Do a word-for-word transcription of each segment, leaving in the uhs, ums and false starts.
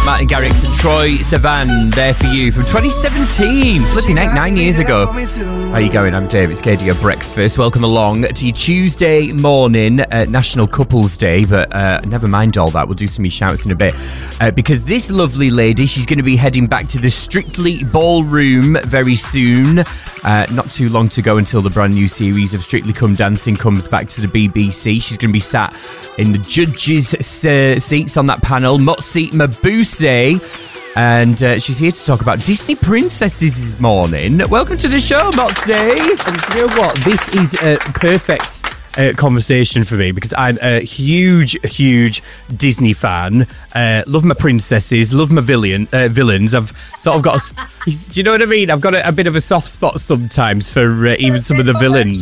Martin Garrix and Troye Sivan there for you from twenty seventeen. Flipping heck, nine years ago. How you going? I'm Dave. It's K D your breakfast. Welcome along to your Tuesday morning, uh, National Couples Day. But uh, never mind all that. We'll do some shouts in a bit. Uh, because this lovely lady, she's going to be heading back to the Strictly Ballroom very soon. Uh, not too long to go until the brand new series of Strictly Come Dancing comes back to the B B C. She's going to be sat in the judges' uh, seats on that panel. Motsi Mabuse. And uh, she's here to talk about Disney princesses this morning. Welcome to the show, Motsi. And you know what? This is a perfect uh, conversation for me because I'm a huge, huge Disney fan. Uh, love my princesses, love my villain, uh, villains. I've sort of got a... Do you know what I mean? I've got a, a bit of a soft spot sometimes for uh, even some of the villains.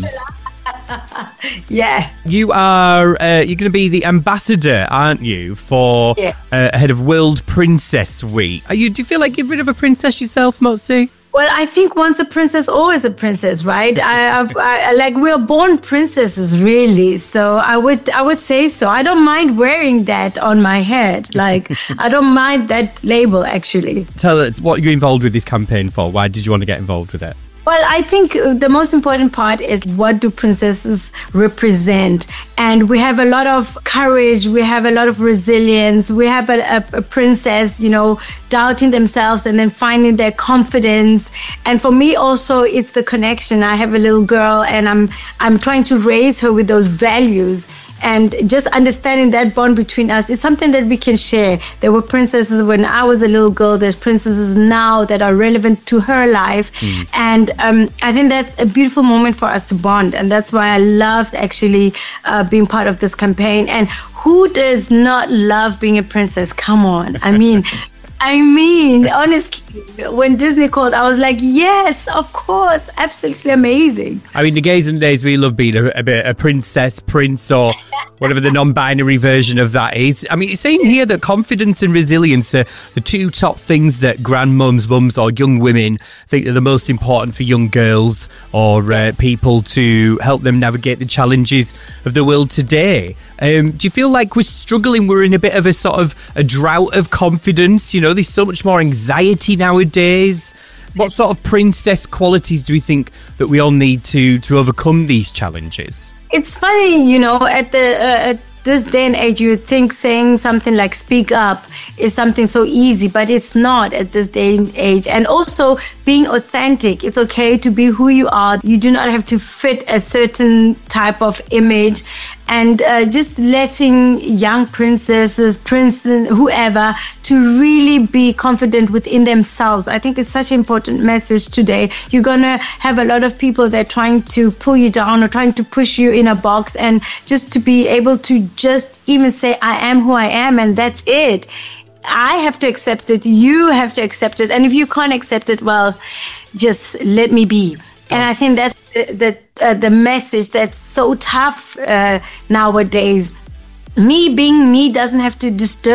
Yeah. You are, uh, you're going to be the ambassador, aren't you, for yeah. uh, ahead of World Princess Week. Are you? Do you feel like you're a bit of a princess yourself, Motsi? Well, I think once a princess, always a princess, right? I, I, I like we're born princesses, really. So I would, I would say so. I don't mind wearing that on my head. Like I don't mind that label, actually. Tell us what you're involved with this campaign for. Why did you want to get involved with it? Well, I think the most important part is what do princesses represent? And we have a lot of courage, we have a lot of resilience, we have a, a, a princess, you know, doubting themselves and then finding their confidence. And for me also, it's the connection. I have a little girl and I'm I'm trying to raise her with those values. And just understanding that bond between us is something that we can share. There were princesses when I was a little girl. There's princesses now that are relevant to her life. Mm. And um, I think that's a beautiful moment for us to bond. And that's why I loved actually uh, being part of this campaign. And who does not love being a princess? Come on. I mean... I mean, honestly, when Disney called, I was like, yes, of course, absolutely amazing. I mean, the gays and days, we love being a, a bit a princess, prince, or whatever the non-binary version of that is. I mean, it's saying here that confidence and resilience are the two top things that grandmums, mums, or young women think are the most important for young girls or uh, people to help them navigate the challenges of the world today. Um, do you feel like we're struggling? We're in a bit of a sort of a drought of confidence. You know, there's so much more anxiety nowadays. What sort of princess qualities do we think that we all need to to overcome these challenges? It's funny, you know, at the uh, at this day and age, you would think saying something like speak up is something so easy, but it's not at this day and age. And also being authentic. It's okay to be who you are. You do not have to fit a certain type of image. And uh, just letting young princesses, princes, whoever, to really be confident within themselves. I think it's such an important message today. You're going to have a lot of people that are trying to pull you down or trying to push you in a box. And just to be able to just even say, I am who I am, and that's it. I have to accept it. You have to accept it. And if you can't accept it, well, just let me be. And I think that's the the, uh, the message that's so tough uh, nowadays. Me being me doesn't have to disturb